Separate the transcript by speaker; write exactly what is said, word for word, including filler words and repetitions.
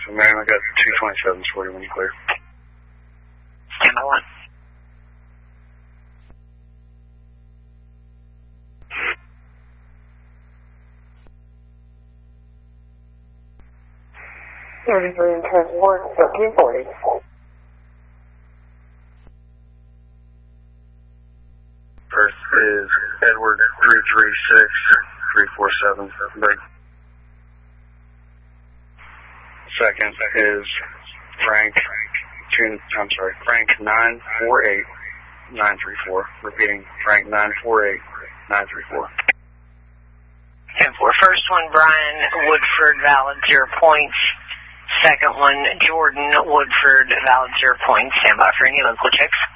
Speaker 1: So, man, I got two twenty-sevens for you when you clear.
Speaker 2: Stand by one.
Speaker 3: thirty-three and transport, thirteen forty.
Speaker 1: First is Edward three three six three four seven. Big. Second is Frank, two, I'm sorry, Frank nine four eight nine three four. Repeating, Frank nine four eight nine three four.
Speaker 2: ten four. First one, Brian Woodford, valid zero points. Second one, Jordan Woodford, valid zero points. Stand by for any local checks.